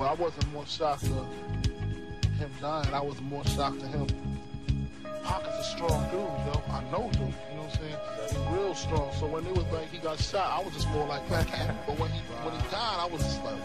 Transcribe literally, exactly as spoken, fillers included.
But I wasn't more shocked to him dying. I was more shocked to him. Pac is a strong dude, yo. I know dude. You know what I'm saying? He's real strong. So when it was like he got shot, I was just more like, but when he when he died, I was just like.